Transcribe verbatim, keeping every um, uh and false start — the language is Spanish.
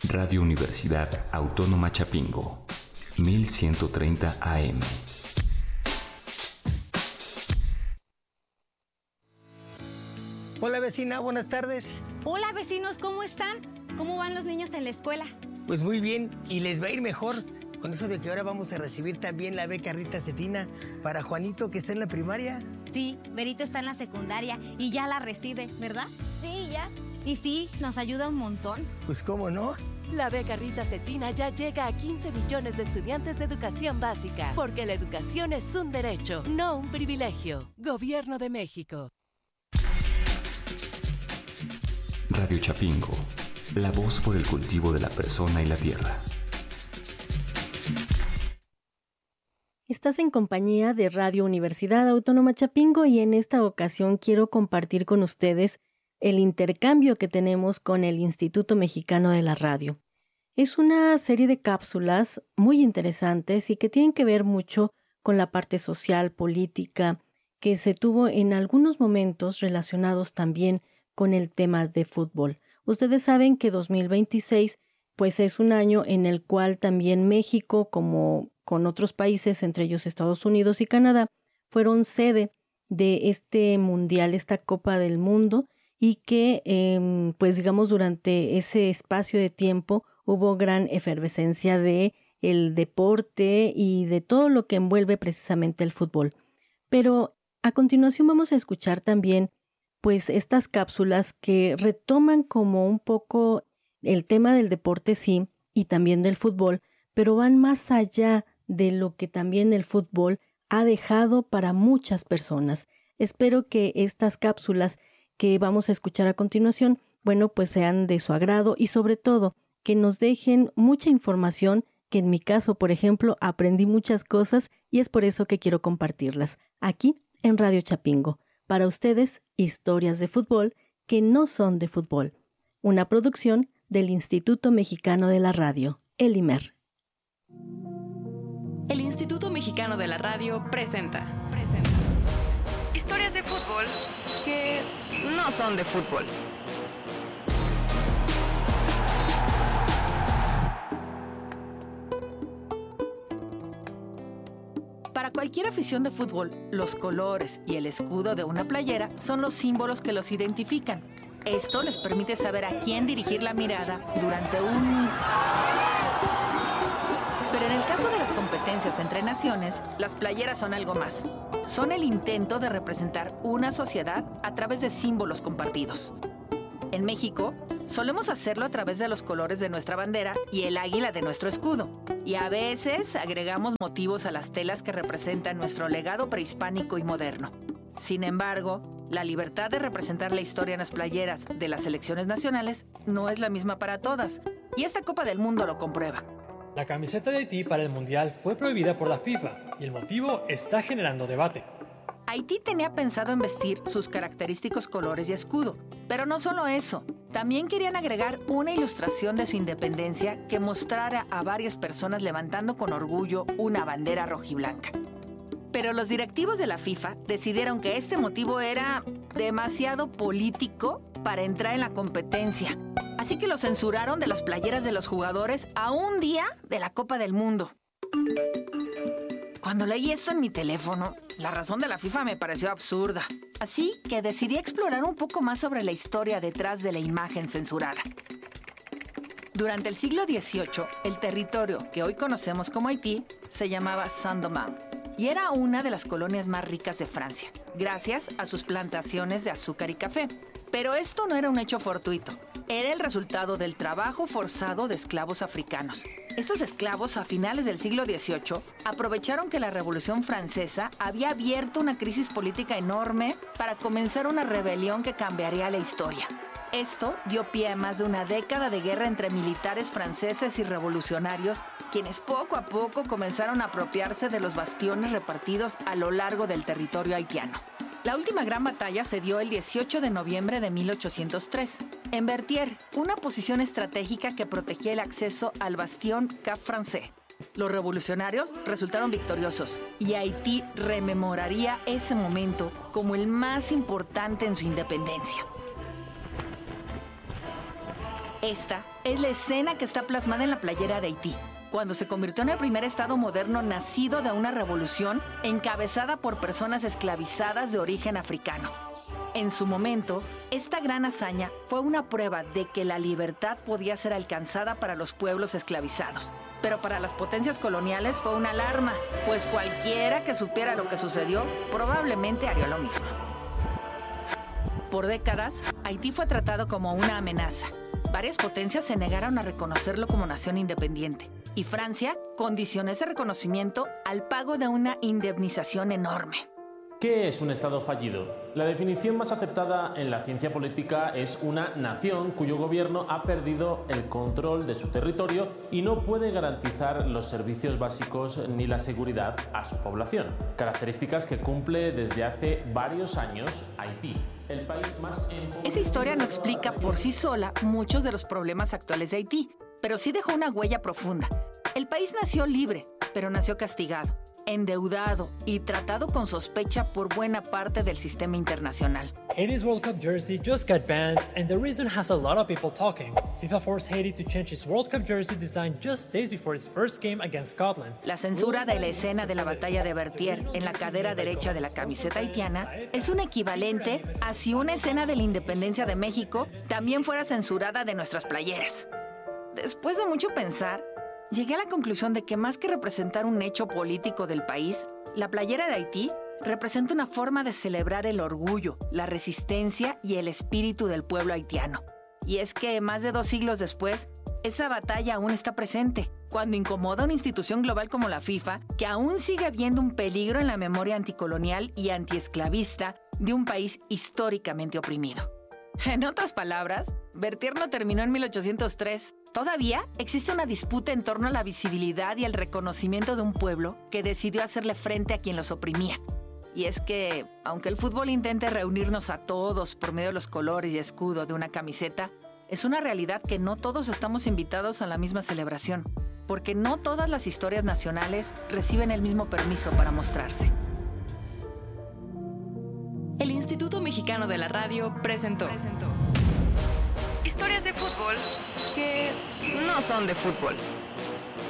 Radio Universidad Autónoma Chapingo, mil ciento treinta A M. Hola vecina, buenas tardes. Hola vecinos, ¿cómo están? ¿Cómo van los niños en la escuela? Pues muy bien, y les va a ir mejor con eso de que ahora vamos a recibir también la beca Rita Cetina para Juanito, que está en la primaria. Sí, Berito está en la secundaria y ya la recibe, ¿verdad? Sí, ya. Y sí, nos ayuda un montón. Pues cómo no. La beca Rita Cetina ya llega a quince millones de estudiantes de educación básica, porque la educación es un derecho, no un privilegio. Gobierno de México. Radio Chapingo, la voz por el cultivo de la persona y la tierra. Estás en compañía de Radio Universidad Autónoma Chapingo y en esta ocasión quiero compartir con ustedes el intercambio que tenemos con el Instituto Mexicano de la Radio. Es una serie de cápsulas muy interesantes y que tienen que ver mucho con la parte social, política, que se tuvo en algunos momentos relacionados también con el tema de fútbol. Ustedes saben que dos mil veintiséis pues es un año en el cual también México, como con otros países, entre ellos Estados Unidos y Canadá, fueron sede de este mundial, esta Copa del Mundo, y que, eh, pues digamos, durante ese espacio de tiempo hubo gran efervescencia de el deporte y de todo lo que envuelve precisamente el fútbol. Pero a continuación vamos a escuchar también pues estas cápsulas que retoman como un poco el tema del deporte, sí, y también del fútbol, pero van más allá de lo que también el fútbol ha dejado para muchas personas. Espero que estas cápsulas que vamos a escuchar a continuación, bueno, pues sean de su agrado y sobre todo que nos dejen mucha información, que en mi caso, por ejemplo, aprendí muchas cosas y es por eso que quiero compartirlas aquí en Radio Chapingo. Para ustedes, historias de fútbol que no son de fútbol. Una producción del Instituto Mexicano de la Radio, el I M E R. El Instituto Mexicano de la Radio presenta, presenta historias de fútbol que no son de fútbol. Para cualquier afición de fútbol, los colores y el escudo de una playera son los símbolos que los identifican. Esto les permite saber a quién dirigir la mirada durante un... Pero en el caso de las competencias entre naciones, las playeras son algo más. Son el intento de representar una sociedad a través de símbolos compartidos. En México, solemos hacerlo a través de los colores de nuestra bandera y el águila de nuestro escudo. Y a veces agregamos motivos a las telas que representan nuestro legado prehispánico y moderno. Sin embargo, la libertad de representar la historia en las playeras de las selecciones nacionales no es la misma para todas. Y esta Copa del Mundo lo comprueba. La camiseta de Haití para el Mundial fue prohibida por la FIFA y el motivo está generando debate. Haití tenía pensado en vestir sus característicos colores y escudo, pero no solo eso, también querían agregar una ilustración de su independencia que mostrara a varias personas levantando con orgullo una bandera rojiblanca. Pero los directivos de la FIFA decidieron que este motivo era demasiado político para entrar en la competencia, así que lo censuraron de las playeras de los jugadores a un día de la Copa del Mundo. Cuando leí esto en mi teléfono, la razón de la FIFA me pareció absurda. Así que decidí explorar un poco más sobre la historia detrás de la imagen censurada. Durante el siglo dieciocho, el territorio que hoy conocemos como Haití se llamaba Saint-Domingue y era una de las colonias más ricas de Francia, gracias a sus plantaciones de azúcar y café. Pero esto no era un hecho fortuito. Era el resultado del trabajo forzado de esclavos africanos. Estos esclavos, a finales del siglo dieciocho, aprovecharon que la Revolución Francesa había abierto una crisis política enorme para comenzar una rebelión que cambiaría la historia. Esto dio pie a más de una década de guerra entre militares franceses y revolucionarios, quienes poco a poco comenzaron a apropiarse de los bastiones repartidos a lo largo del territorio haitiano. La última gran batalla se dio el dieciocho de noviembre de mil ochocientos tres, en Berthier, una posición estratégica que protegía el acceso al bastión Cap Français. Los revolucionarios resultaron victoriosos y Haití rememoraría ese momento como el más importante en su independencia. Esta es la escena que está plasmada en la playera de Haití, cuando se convirtió en el primer estado moderno nacido de una revolución encabezada por personas esclavizadas de origen africano. En su momento, esta gran hazaña fue una prueba de que la libertad podía ser alcanzada para los pueblos esclavizados. Pero para las potencias coloniales fue una alarma, pues cualquiera que supiera lo que sucedió probablemente haría lo mismo. Por décadas, Haití fue tratado como una amenaza. Varias potencias se negaron a reconocerlo como nación independiente, y Francia condicionó ese reconocimiento al pago de una indemnización enorme. ¿Qué es un Estado fallido? La definición más aceptada en la ciencia política es una nación cuyo gobierno ha perdido el control de su territorio y no puede garantizar los servicios básicos ni la seguridad a su población. Características que cumple desde hace varios años Haití, el país más empobrecido. Esa historia no explica por sí sola muchos de los problemas actuales de Haití, pero sí dejó una huella profunda. El país nació libre, pero nació castigado, endeudado y tratado con sospecha por buena parte del sistema internacional. Haiti's World Cup jersey just got banned, and the reason has a lot of people talking. FIFA forced Haiti to change its World Cup jersey design just days before its first game against Scotland. La censura de la escena de la batalla de Berthier en la cadera derecha de la camiseta haitiana es un equivalente a si una escena de la independencia de México también fuera censurada de nuestras playeras. Después de mucho pensar, llegué a la conclusión de que más que representar un hecho político del país, la playera de Haití representa una forma de celebrar el orgullo, la resistencia y el espíritu del pueblo haitiano. Y es que más de dos siglos después, esa batalla aún está presente, cuando incomoda a una institución global como la FIFA, que aún sigue viendo un peligro en la memoria anticolonial y antiesclavista de un país históricamente oprimido. En otras palabras, Berthier no terminó en mil ochocientos tres. Todavía existe una disputa en torno a la visibilidad y el reconocimiento de un pueblo que decidió hacerle frente a quien los oprimía. Y es que, aunque el fútbol intente reunirnos a todos por medio de los colores y escudo de una camiseta, es una realidad que no todos estamos invitados a la misma celebración, porque no todas las historias nacionales reciben el mismo permiso para mostrarse. El Instituto Mexicano de la Radio presentó, presentó historias de fútbol que no son de fútbol.